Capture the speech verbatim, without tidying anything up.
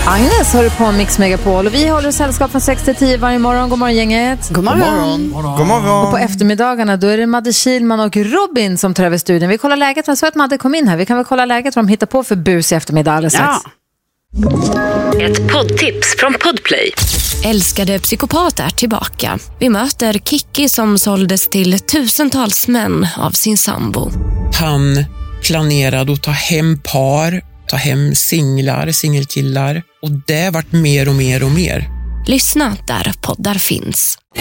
Agnes har du på Mix Megapol och vi håller sällskap från sex till tio varje morgon. God morgon gänget. God morgon. God morgon. morgon. God morgon. Och på eftermiddagarna då är det Madde Kilman och Robin som tar över studion. Vi kollar läget, jag så att Madde kom in här. Vi kan väl kolla läget vad de hittar på för bus i eftermiddag alldeles strax. Ja. Ett poddtips från Podplay. Älskade psykopat är tillbaka. Vi möter Kiki som såldes till tusentals män av sin sambo. Han planerade att ta hem par, ta hem singlar, singelkillar. Och det vart mer och mer och mer. Lyssna där poddar finns.